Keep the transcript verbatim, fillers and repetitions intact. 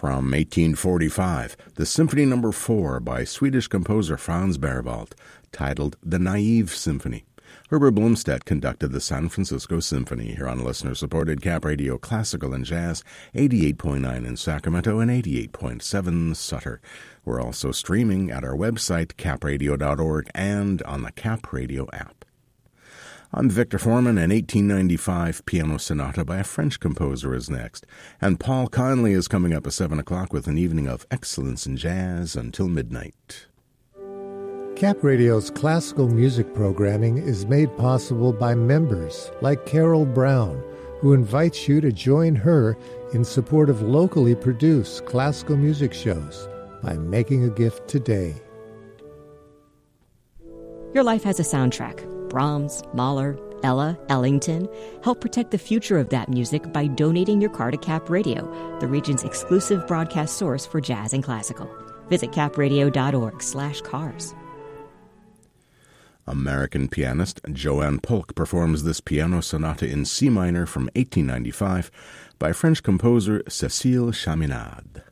From eighteen forty-five, the Symphony Number four by Swedish composer Franz Berwald, titled The Naive Symphony. Herbert Blomstedt conducted the San Francisco Symphony here on listener-supported Cap Radio Classical and Jazz, eighty-eight point nine in Sacramento and eighty-eight point seven Sutter. We're also streaming at our website, cap radio dot org, and on the Cap Radio app. I'm Victor Foreman, and eighteen ninety-five Piano Sonata by a French composer is next. And Paul Conley is coming up at seven o'clock with an evening of excellence in jazz until midnight. Cap Radio's classical music programming is made possible by members like Carol Brown, who invites you to join her in support of locally produced classical music shows by making a gift today. Your life has a soundtrack. Brahms, Mahler, Ella, Ellington. Help protect the future of that music by donating your car to Cap Radio, the region's exclusive broadcast source for jazz and classical. Visit cap radio dot org slash cars. American pianist Joanne Polk performs this piano sonata in C minor from eighteen ninety-five by French composer Cécile Chaminade.